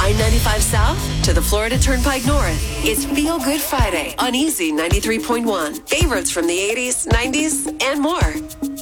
I-95 South to the Florida Turnpike North. It's Feel Good Friday on Easy 93.1. Favorites from the 80s, 90s, and more.